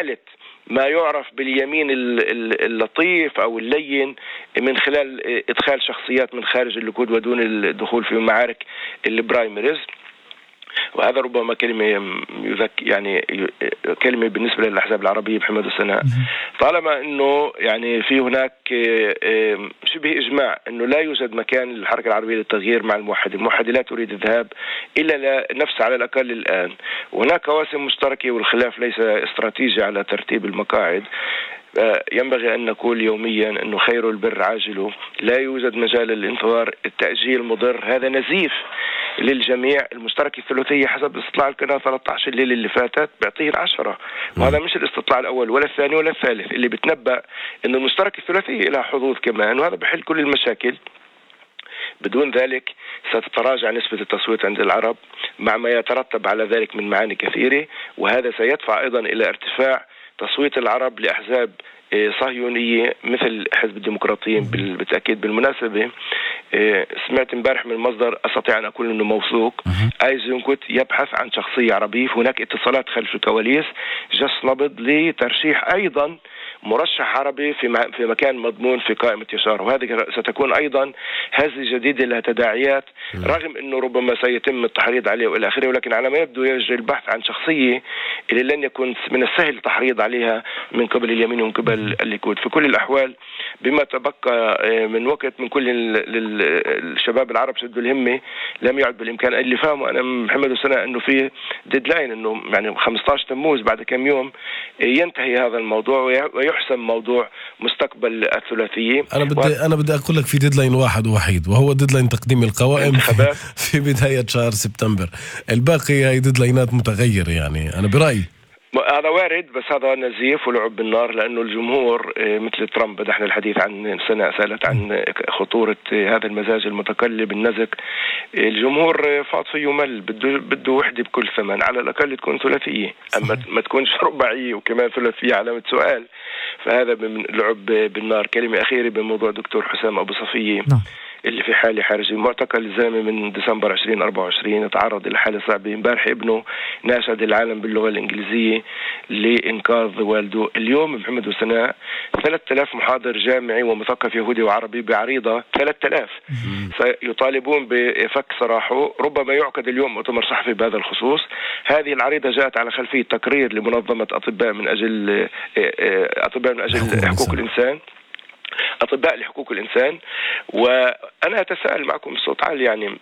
حالة ما يعرف باليمين اللطيف أو اللين من خلال إدخال شخصيات من خارج الليكود ودون الدخول في معارك البرايمريز. وهذا ربما كلمة كلمة بالنسبة للأحزاب العربية محمد وسناء، طالما أنه يعني في هناك شبه إجماع أنه لا يوجد مكان للحركة العربية للتغيير مع الموحدة لا تريد الذهاب إلا لنفس على الأقل الآن، وهناك قواسم مشتركة والخلاف ليس استراتيجي على ترتيب المقاعد. ينبغي أن نقول يوميا أنه خير البر عاجله، لا يوجد مجال للانتظار، التأجيل مضر، هذا نزيف للجميع. المشترك الثلاثية حسب استطلاع القناة 13 الليلة اللي فاتت بيعطيه 10، وهذا مش الاستطلاع الأول ولا الثاني ولا الثالث اللي بتنبأ أن المشترك الثلاثية لها حظوظ كمان، وهذا بحل كل المشاكل. بدون ذلك ستتراجع نسبة التصويت عند العرب مع ما يترتب على ذلك من معاني كثيرة، وهذا سيدفع أيضا إلى ارتفاع تصويت العرب لأحزاب صهيونية مثل حزب الديمقراطيين. بالتأكيد بالمناسبة سمعت امبارح من مصدر أستطيع أن أقول أنه موثوق، أيزنكوت يبحث عن شخصية عربية، هناك اتصالات خلف الكواليس، جس نبض لترشيح أيضا مرشح عربي في مكان مضمون في قائمة يسار، وهذه ستكون أيضا هزة جديدة لها تداعيات، رغم أنه ربما سيتم التحريض عليه وإلى آخره، ولكن على ما يبدو يجري البحث عن شخصية اللي لن يكون من السهل التحريض عليها من قبل اليمين ومن قبل الليكود. في كل الأحوال بما تبقى من وقت من كل الشباب العرب شدوا الهمة، لم يعد بالإمكان اللي فهموا أنا محمد وسناء أنه في ديدلاين، أنه يعني 15 تموز بعد كم يوم ينتهي هذا الموضوع ويحسم موضوع مستقبل الثلاثية. أنا بدي أقول لك في ديدلاين واحد وحيد، وهو ديدلاين تقديم القوائم في بداية شهر سبتمبر، الباقي هي ديدلاينات متغيرة. يعني أنا برأيي هذا وارد، بس هذا نزيف ولعب بالنار، لأنه الجمهور مثل ترامب بدأنا الحديث عن سنة سألت عن خطورة هذا المزاج المتقلب النزك. الجمهور فاض فيه مل، بده وحدة بكل ثمن، على الأقل تكون ثلاثية، أما ما تكونش رباعية وكمان ثلاثية علامة سؤال، فهذا لعب بالنار. كلمة أخيرة بموضوع دكتور حسام أبو صفية اللي في حالة حرجة، معتقل الزلمة من ديسمبر 2024، تعرض إلى حالة صعبة. امبارح ابنه ناشد العالم باللغة الإنجليزية لإنقاذ والده. اليوم محمد وسناء 3000 محاضر جامعي ومثقف يهودي وعربي بعريضة 3000 سيطالبون بفك سراحه. ربما يعقد اليوم مؤتمر صحفي بهذا الخصوص. هذه العريضة جاءت على خلفية تقرير لمنظمة أطباء من أجل حقوق الإنسان، أطباء لحقوق الإنسان. وأنا أتساءل معكم بصوت عالي، يعني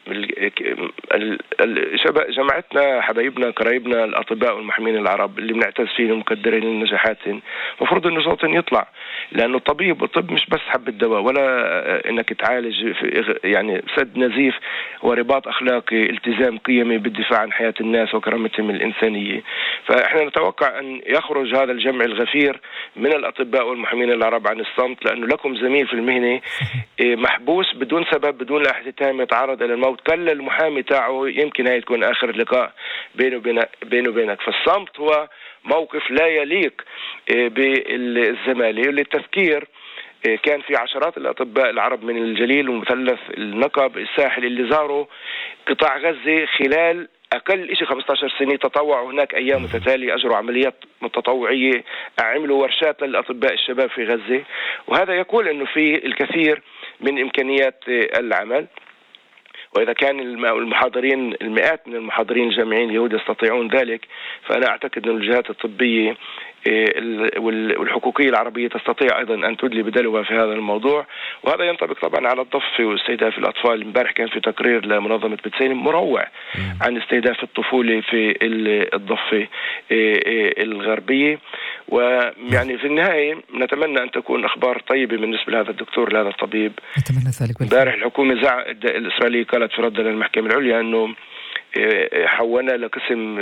جماعتنا حبايبنا قرايبنا الأطباء والمحامين العرب اللي بنعتز فيهم مقدرين لنجاحاتهم، مفروض إنه صوتهم يطلع، لأنه الطب مش بس حب الدواء ولا إنك تعالج يعني سد نزيف ورباط أخلاقي، التزام قيمي بالدفاع عن حياة الناس وكرامتهم الإنسانية. فإحنا نتوقع أن يخرج هذا الجمع الغفير من الأطباء والمحامين العرب عن الصمت، لأنه لكم زميل في المهنة محبوس بدون سبب بدون لا أحد يتهم يتعرض إلى الموت، قال المحامي تاعه يمكن هاي تكون آخر لقاء بينه وبينك. فالصمت هو موقف لا يليق بالزمالة. للتذكير كان في عشرات الأطباء العرب من الجليل ومثلث النقب الساحل اللي زاروا قطاع غزة خلال أقل شيء 15 سنة، تطوعوا هناك أيام متتالية، أجروا عمليات متطوعية، عملوا ورشات للأطباء الشباب في غزة، وهذا يقول أنه في الكثير من إمكانيات العمل. وإذا كان المحاضرين المئات من المحاضرين الجامعيين اليهود يستطيعون ذلك، فأنا أعتقد أن الجهات الطبية والحقوقية العربية تستطيع أيضا أن تدلي بدلوها في هذا الموضوع. وهذا ينطبق طبعا على الضفة واستهداف الأطفال. امبارح كان في تقرير لمنظمة بتسيلم مروع عن استهداف الطفولة في الضفة الغربية. ويعني في النهاية نتمنى أن تكون أخبار طيبة بالنسبة لهذا الدكتور لهذا الطبيب. نتمنى ذلك. امبارح الحكومة الإسرائيلية قالت في رد للمحكمة العليا أنه حولنا لقسم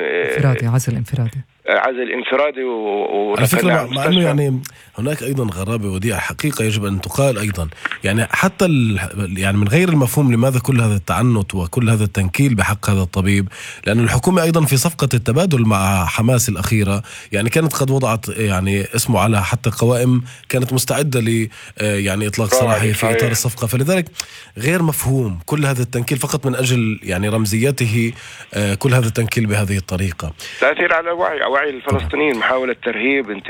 عزل انفرادي على فكرة، مع أنه يعني هناك أيضا غرابة ودي حقيقة يجب أن تقال أيضا، يعني حتى يعني من غير المفهوم لماذا كل هذا التعنت وكل هذا التنكيل بحق هذا الطبيب، لأن الحكومة أيضا في صفقة التبادل مع حماس الأخيرة يعني كانت قد وضعت يعني اسمه على حتى قوائم كانت مستعدة ل يعني إطلاق سراحه في إطار الصفقة. فلذلك غير مفهوم كل هذا التنكيل فقط من أجل يعني رمزيته، كل هذا التنكيل بهذه الطريقة تأثير على وعي الفلسطينيين، محاولة ترهيب